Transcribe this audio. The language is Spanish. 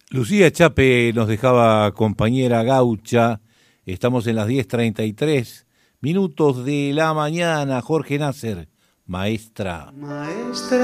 Lucía Chape nos dejaba compañera gaucha. Estamos en las 10:33 minutos de la mañana. Jorge Nasser, maestra. Maestra.